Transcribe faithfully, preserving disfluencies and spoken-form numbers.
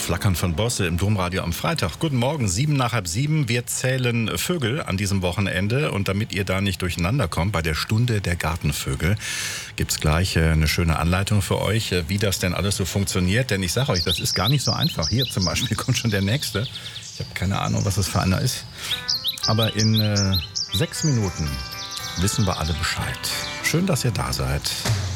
Flackern von Bosse im Domradio am Freitag. Guten Morgen, sieben nach halb sieben. Wir zählen Vögel an diesem Wochenende. Und damit ihr da nicht durcheinander kommt, bei der Stunde der Gartenvögel gibt es gleich eine schöne Anleitung für euch, wie das denn alles so funktioniert. Denn ich sage euch, das ist gar nicht so einfach. Hier zum Beispiel kommt schon der Nächste. Ich habe keine Ahnung, was das für einer ist. Aber in äh, sechs Minuten wissen wir alle Bescheid. Schön, dass ihr da seid.